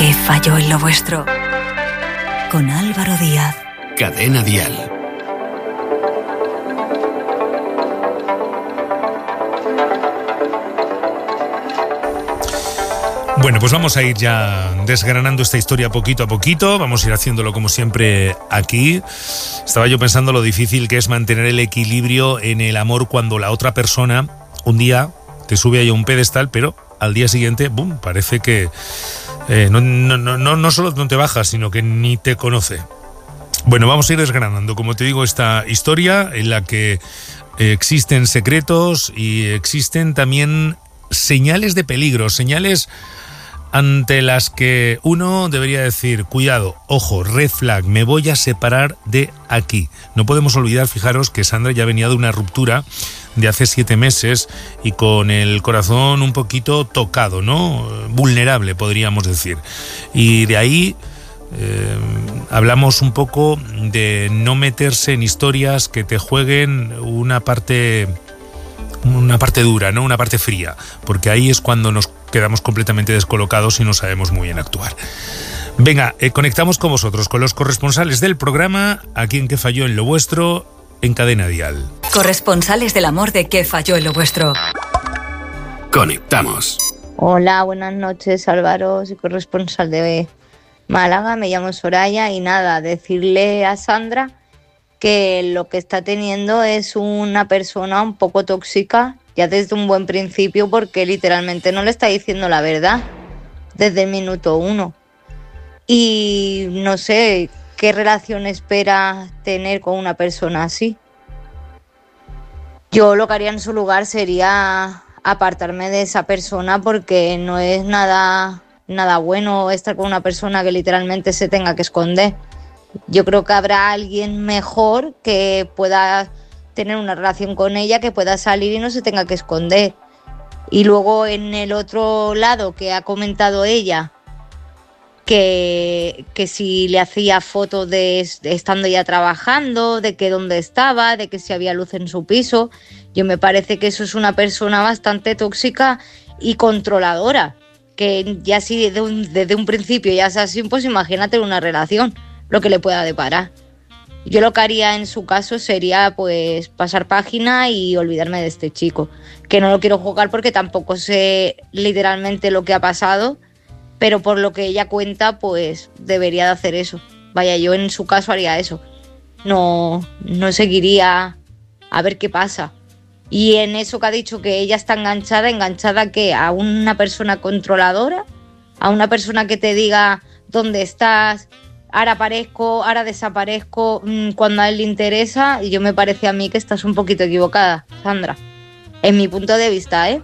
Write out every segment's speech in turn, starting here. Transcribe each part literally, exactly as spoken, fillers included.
¿Qué falló en lo vuestro? Con Álvaro Díaz. Cadena Dial. Bueno, pues vamos a ir ya desgranando esta historia poquito a poquito. Vamos a ir haciéndolo como siempre aquí. Estaba yo pensando lo difícil que es mantener el equilibrio en el amor cuando la otra persona un día te sube ahí a un pedestal, pero al día siguiente, boom, parece que eh, no, no, no, no solo no te baja, sino que ni te conoce. Bueno, vamos a ir desgranando, como te digo, esta historia en la que eh, existen secretos y existen también señales de peligro, señales ante las que uno debería decir, cuidado, ojo, red flag, me voy a separar de aquí. No podemos olvidar, fijaros, que Sandra ya venía de una ruptura de hace siete meses y con el corazón un poquito tocado, ¿no? Vulnerable, podríamos decir. Y de ahí eh, hablamos un poco de no meterse en historias que te jueguen una parte... una parte dura, ¿no? Una parte fría, porque ahí es cuando nos quedamos completamente descolocados y no sabemos muy bien actuar. Venga, eh, conectamos con vosotros, con los corresponsales del programa, aquí en ¿Qué falló en lo vuestro? En Cadena Dial. Corresponsales del amor de ¿Qué falló en lo vuestro? Conectamos. Hola, buenas noches, Álvaro, soy corresponsal de Málaga, me llamo Soraya y nada, decirle a Sandra que lo que está teniendo es una persona un poco tóxica ya desde un buen principio, porque literalmente no le está diciendo la verdad desde el minuto uno. Y no sé qué relación espera tener con una persona así. Yo lo que haría en su lugar sería apartarme de esa persona, porque no es nada, nada bueno estar con una persona que literalmente se tenga que esconder. Yo creo que habrá alguien mejor que pueda tener una relación con ella, que pueda salir y no se tenga que esconder. Y luego en el otro lado que ha comentado ella, que, que si le hacía fotos de, de estando ya trabajando, de que dónde estaba, de que si había luz en su piso, yo me parece que eso es una persona bastante tóxica y controladora, que ya si desde un, desde un principio ya es así, pues imagínate una relación, lo que le pueda deparar. Yo lo que haría en su caso sería pues pasar página y olvidarme de este chico, que no lo quiero juzgar porque tampoco sé literalmente lo que ha pasado, pero por lo que ella cuenta pues debería de hacer eso. Vaya, yo en su caso haría eso, no, no seguiría a ver qué pasa. Y en eso que ha dicho, que ella está enganchada, ¿enganchada qué? ¿A una persona controladora? ¿A una persona que te diga dónde estás? Ahora aparezco, ahora desaparezco cuando a él le interesa. Y yo me parece a mí que estás un poquito equivocada, Sandra, en mi punto de vista, ¿eh?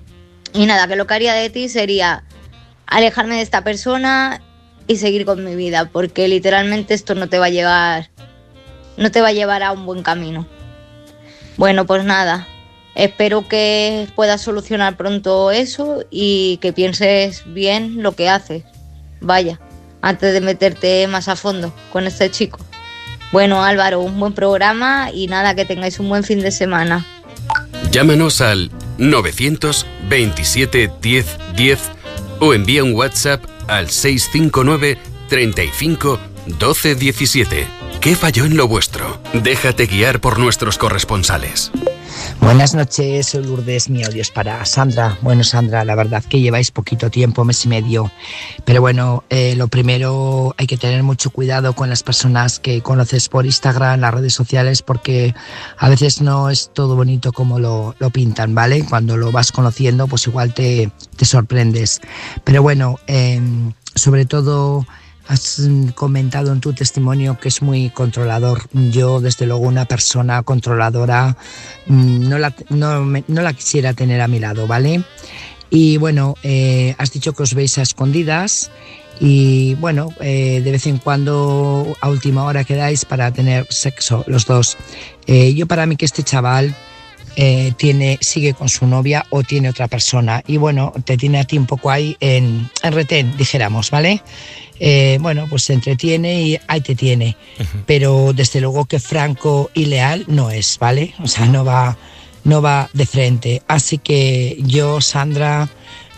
Y nada, que lo que haría de ti sería alejarme de esta persona y seguir con mi vida, porque literalmente esto no te va a llevar, no te va a llevar a un buen camino. Bueno, pues nada, espero que puedas solucionar pronto eso y que pienses bien lo que haces. Vaya, antes de meterte más a fondo con este chico. Bueno, Álvaro, un buen programa y nada, que tengáis un buen fin de semana. Llámanos al novecientos veintisiete diez diez o envía un WhatsApp al seis cinco nueve treinta y cinco doce diecisiete. ¿Qué falló en lo vuestro? Déjate guiar por nuestros corresponsales. Buenas noches, soy Lourdes, mi audio es para Sandra. Bueno, Sandra, la verdad que lleváis poquito tiempo, mes y medio, pero bueno, eh, lo primero, hay que tener mucho cuidado con las personas que conoces por Instagram, las redes sociales, porque a veces no es todo bonito como lo, lo pintan, ¿vale? Cuando lo vas conociendo, pues igual te, te sorprendes. Pero bueno, eh, sobre todo has comentado en tu testimonio que es muy controlador. Yo, desde luego, una persona controladora no la, no, no la quisiera tener a mi lado, ¿vale? Y bueno, eh, has dicho que os veis a escondidas y bueno, eh, de vez en cuando a última hora quedáis para tener sexo los dos. Eh, yo para mí que este chaval eh, tiene, sigue con su novia o tiene otra persona y bueno, te tiene a ti un poco ahí en, en retén, dijéramos, ¿vale? Eh, bueno, pues se entretiene y ahí te tiene. Uh-huh. Pero desde luego que franco y leal no es, ¿vale? O sea, no va, no va de frente. Así que yo, Sandra,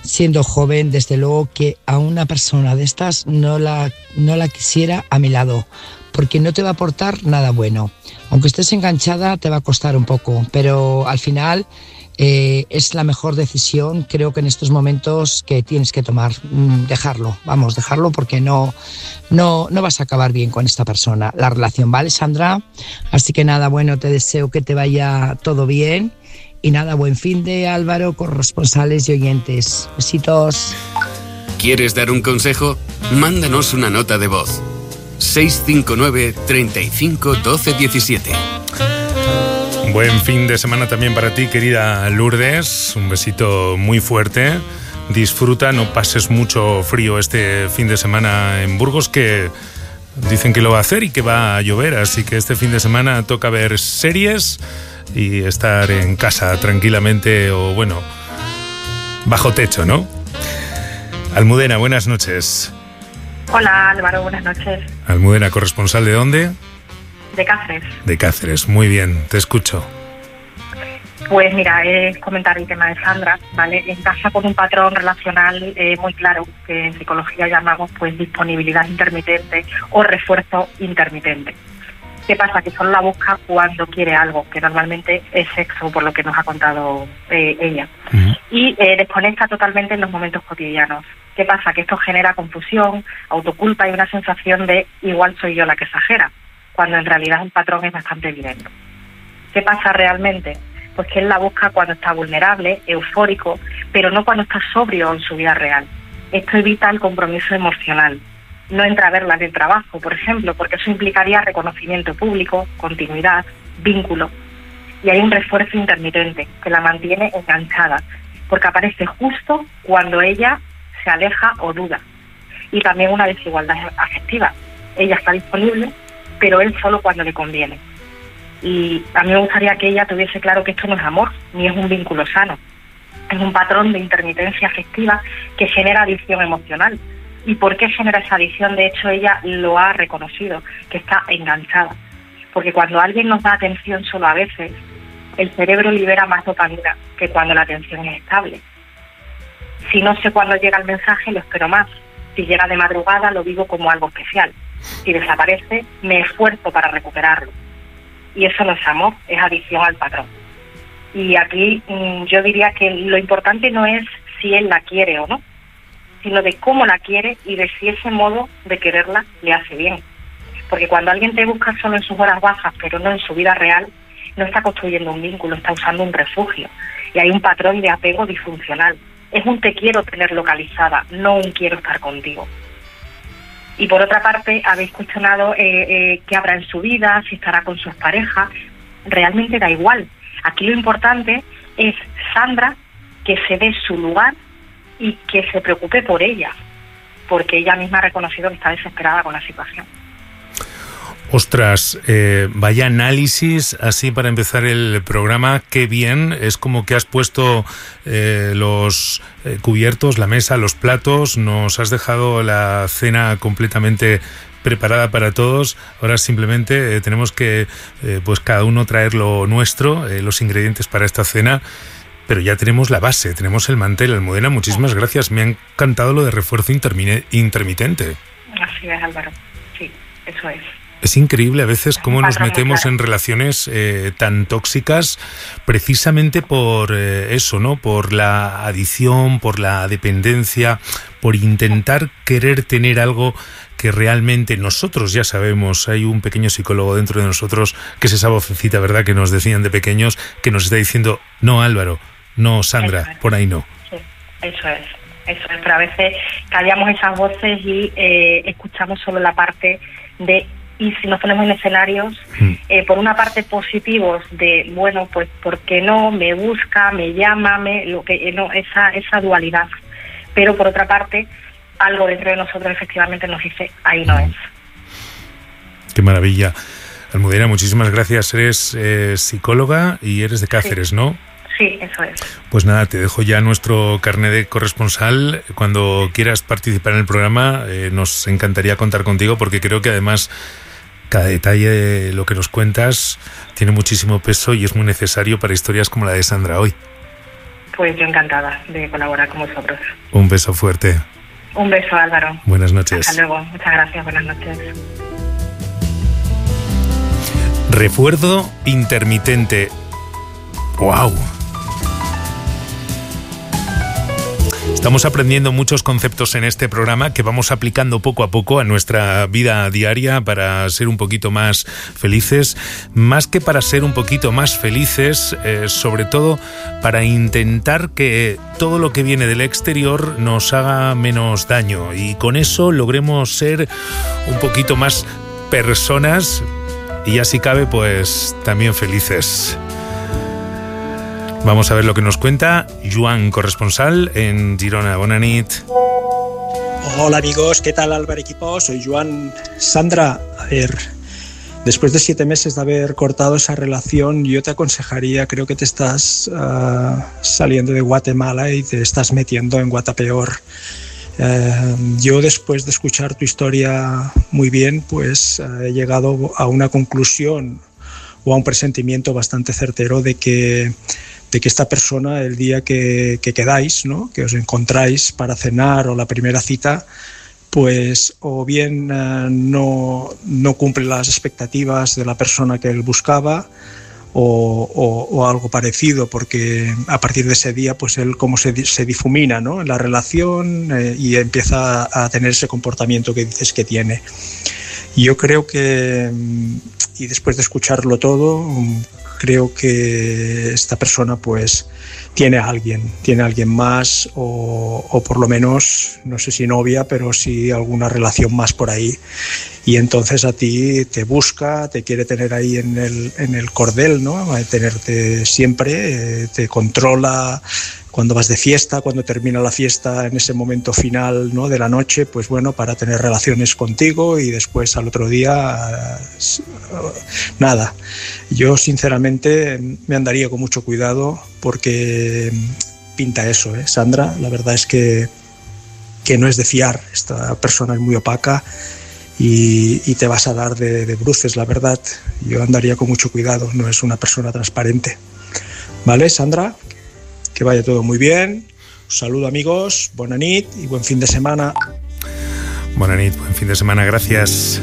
siendo joven, desde luego que a una persona de estas no la, no la quisiera a mi lado, porque no te va a aportar nada bueno. Aunque estés enganchada, te va a costar un poco, pero al final eh, es la mejor decisión, creo que en estos momentos que tienes que tomar, mm, dejarlo, vamos, dejarlo porque no, no, no vas a acabar bien con esta persona, la relación, ¿vale, Sandra? Así que nada, bueno, te deseo que te vaya todo bien. Y nada, buen fin de Álvaro, corresponsales y oyentes. Besitos. ¿Quieres dar un consejo? Mándanos una nota de voz. seis cinco nueve, treinta y cinco, doce diecisiete. Buen fin de semana también para ti, querida Lourdes. Un besito muy fuerte. Disfruta, no pases mucho frío este fin de semana en Burgos, que dicen que lo va a hacer y que va a llover. Así que este fin de semana toca ver series y estar en casa tranquilamente o, bueno, bajo techo, ¿no? Almudena, buenas noches. Hola Álvaro, buenas noches. Almudena, ¿corresponsal de dónde? De Cáceres. De Cáceres, muy bien, te escucho. Pues mira, es comentar el tema de Sandra, ¿vale? En casa con un patrón relacional eh, muy claro, que en psicología llamamos pues disponibilidad intermitente o refuerzo intermitente. ¿Qué pasa? Que solo la busca cuando quiere algo, que normalmente es sexo, por lo que nos ha contado eh, ella. Uh-huh. Y eh, desconecta totalmente en los momentos cotidianos. ¿Qué pasa? Que esto genera confusión, autoculpa y una sensación de igual soy yo la que exagera, cuando en realidad el patrón es bastante evidente. ¿Qué pasa realmente? Pues que él la busca cuando está vulnerable, eufórico, pero no cuando está sobrio en su vida real. Esto evita el compromiso emocional. No entra a verla en el trabajo, por ejemplo, porque eso implicaría reconocimiento público, continuidad, vínculo. Y hay un refuerzo intermitente que la mantiene enganchada, porque aparece justo cuando ella se aleja o duda. Y también una desigualdad afectiva. Ella está disponible, pero él solo cuando le conviene. Y a mí me gustaría que ella tuviese claro que esto no es amor, ni es un vínculo sano. Es un patrón de intermitencia afectiva que genera adicción emocional. ¿Y por qué genera esa adicción? De hecho, ella lo ha reconocido, que está enganchada. Porque cuando alguien nos da atención solo a veces, el cerebro libera más dopamina que cuando la atención es estable. Si no sé cuándo llega el mensaje, lo espero más. Si llega de madrugada, lo vivo como algo especial. Si desaparece, me esfuerzo para recuperarlo. Y eso no es amor, es adicción al patrón. Y aquí mmm, yo diría que lo importante no es si él la quiere o no, sino de cómo la quiere y de si ese modo de quererla le hace bien. Porque cuando alguien te busca solo en sus horas bajas, pero no en su vida real, no está construyendo un vínculo, está usando un refugio. Y hay un patrón de apego disfuncional. Es un te quiero tener localizada, no un quiero estar contigo. Y por otra parte, habéis cuestionado eh, eh, qué habrá en su vida, si estará con sus parejas. Realmente da igual. Aquí lo importante es Sandra, que se dé su lugar y que se preocupe por ella, porque ella misma ha reconocido que está desesperada con la situación. Ostras, eh, vaya análisis así para empezar el programa, qué bien, es como que has puesto eh, los eh, cubiertos, la mesa, los platos, nos has dejado la cena completamente preparada para todos. Ahora simplemente eh, tenemos que eh, pues cada uno traer lo nuestro, eh, los ingredientes para esta cena, pero ya tenemos la base, tenemos el mantel. Almudena, muchísimas gracias, me ha encantado lo de refuerzo intermine- intermitente. Así es, Álvaro, sí, eso es. Es increíble a veces cómo nos metemos en relaciones eh, tan tóxicas precisamente por eh, eso, ¿no? Por la adicción, por la dependencia, por intentar querer tener algo que realmente nosotros ya sabemos. Hay un pequeño psicólogo dentro de nosotros que es esa vocecita, ¿verdad?, que nos decían de pequeños, que nos está diciendo, no, Álvaro, no, Sandra, por ahí no. Sí, eso es, eso es, pero a veces callamos esas voces y eh, escuchamos solo la parte de... Y si nos ponemos en escenarios, eh, por una parte positivos de, bueno, pues, ¿por qué no? Me busca, me llama, me, lo que eh, no, esa esa dualidad. Pero por otra parte, algo dentro de nosotros efectivamente nos dice, ahí no es. Qué maravilla. Almudena, muchísimas gracias. Eres eh, psicóloga y eres de Cáceres, sí. ¿No? Sí, eso es. Pues nada, te dejo ya nuestro carnet de corresponsal. Cuando quieras participar en el programa, eh, nos encantaría contar contigo, porque creo que además cada detalle de lo que nos cuentas tiene muchísimo peso y es muy necesario para historias como la de Sandra hoy. pues yo encantada de colaborar con vosotros. Un beso fuerte. Un beso, Álvaro. Buenas noches. Hasta luego. Muchas gracias. Buenas noches. Refuerzo intermitente. ¡Wow! Estamos aprendiendo muchos conceptos en este programa que vamos aplicando poco a poco a nuestra vida diaria para ser un poquito más felices. Más que para ser un poquito más felices, eh, sobre todo para intentar que todo lo que viene del exterior nos haga menos daño y con eso logremos ser un poquito más personas y así cabe pues también felices. Vamos a ver lo que nos cuenta Joan, corresponsal en Girona. Bona nit. Hola amigos, ¿qué tal Álvaro equipo? Soy Joan. Sandra, a ver, después de siete meses de haber cortado esa relación, yo te aconsejaría, creo que te estás uh, saliendo de Guatemala y te estás metiendo en Guatapeor. Uh, yo después de escuchar tu historia muy bien, pues uh, he llegado a una conclusión o a un presentimiento bastante certero de que de que esta persona, el día que, que quedáis, ¿no?, que os encontráis para cenar o la primera cita, pues o bien eh, no, no cumple las expectativas de la persona que él buscaba o, o, o algo parecido, porque a partir de ese día pues él como se, se difumina, ¿no?, en la relación eh, y empieza a tener ese comportamiento que dices que tiene. Y yo creo que, y después de escucharlo todo, creo que esta persona pues tiene a alguien, tiene a alguien más o, o por lo menos, no sé si novia, pero sí alguna relación más por ahí. Y entonces a ti te busca, te quiere tener ahí en el, en el cordel, ¿no?, tenerte siempre, eh, te controla cuando vas de fiesta, cuando termina la fiesta, en ese momento final, ¿no?, de la noche, pues bueno, para tener relaciones contigo y después al otro día, nada. Yo sinceramente me andaría con mucho cuidado porque pinta eso, ¿eh, Sandra? La verdad es que, que no es de fiar, esta persona es muy opaca y, y te vas a dar de, de bruces, la verdad. Yo andaría con mucho cuidado, no es una persona transparente. ¿Vale, Sandra? Que vaya todo muy bien. Un saludo amigos, bona nit y buen fin de semana. Bona nit, buen fin de semana, gracias.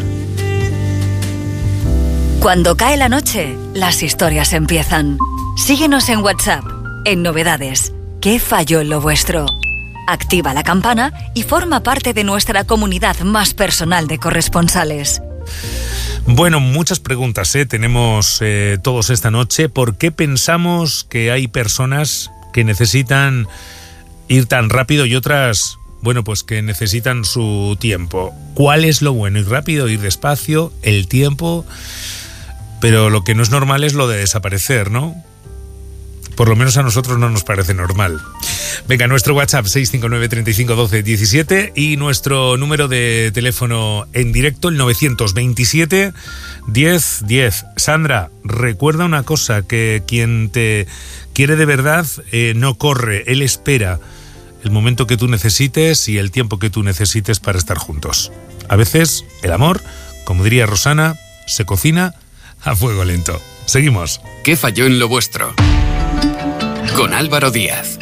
Cuando cae la noche, las historias empiezan. Síguenos en WhatsApp, en Novedades. ¿Qué falló en lo vuestro? Activa la campana y forma parte de nuestra comunidad más personal de corresponsales. Bueno, muchas preguntas ¿eh? tenemos eh, todos esta noche. ¿Por qué pensamos que hay personas que necesitan ir tan rápido y otras, bueno, pues que necesitan su tiempo? ¿Cuál es lo bueno? Ir rápido, ir despacio, el tiempo. Pero lo que no es normal es lo de desaparecer, ¿no? Por lo menos a nosotros no nos parece normal. Venga, nuestro WhatsApp seis cinco nueve, treinta y cinco, doce, diecisiete y nuestro número de teléfono en directo, el novecientos veintisiete, diez, diez. Sandra, recuerda una cosa, que quien te quiere de verdad eh, no corre, él espera el momento que tú necesites y el tiempo que tú necesites para estar juntos. A veces el amor, como diría Rosana, se cocina a fuego lento. Seguimos. ¿Qué falló en lo vuestro? Con Álvaro Díaz.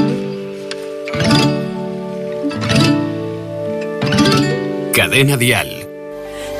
Cadena Dial.